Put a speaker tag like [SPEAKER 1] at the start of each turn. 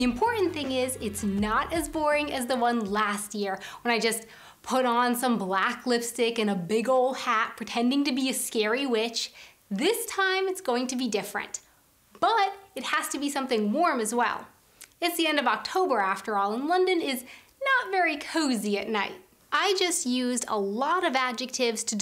[SPEAKER 1] The important thing is it's not as boring as the one last year when I just put on some black lipstick and a big old hat pretending to be a scary witch. This time it's going to be different. But it has to be something warm as well. It's the end of October after all, and London is not very cozy at night. I just used a lot of adjectives to